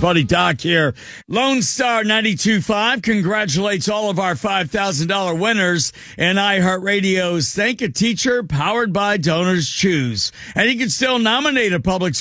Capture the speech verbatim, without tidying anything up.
buddy Doc here. Lone Star ninety-two point five congratulates all of our five thousand dollars winners in iHeartRadio's Thank a Teacher powered by Donors Choose. And you can still nominate a public